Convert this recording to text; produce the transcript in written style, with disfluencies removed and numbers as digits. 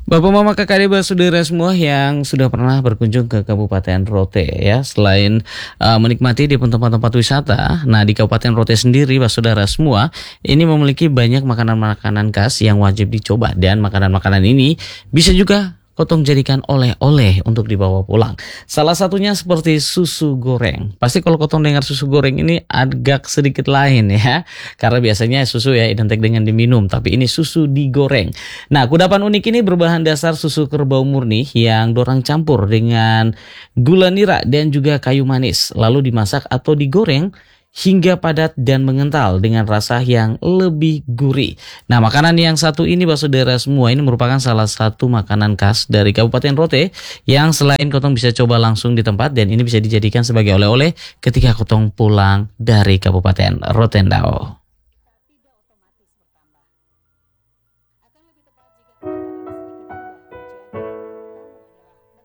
Bapak Mama Kakak Adik Saudara semua yang sudah pernah berkunjung ke Kabupaten Rote ya, selain menikmati di tempat-tempat wisata, nah di Kabupaten Rote sendiri Saudara semua ini memiliki banyak makanan-makanan khas yang wajib dicoba, dan makanan-makanan ini bisa juga Kotong jadikan oleh-oleh untuk dibawa pulang. Salah satunya seperti susu goreng. Pasti kalau Kotong dengar susu goreng ini agak sedikit lain ya. Karena biasanya susu ya identik dengan diminum, tapi ini susu digoreng. Nah, kudapan unik ini berbahan dasar susu kerbau murni yang dorang campur dengan gula nira dan juga kayu manis. Lalu dimasak atau digoreng hingga padat dan mengental dengan rasa yang lebih gurih. Nah, makanan yang satu ini Saudara semua ini merupakan salah satu makanan khas dari Kabupaten Rote yang selain Kotong bisa coba langsung di tempat, dan ini bisa dijadikan sebagai oleh-oleh ketika Kotong pulang dari Kabupaten Rotendao.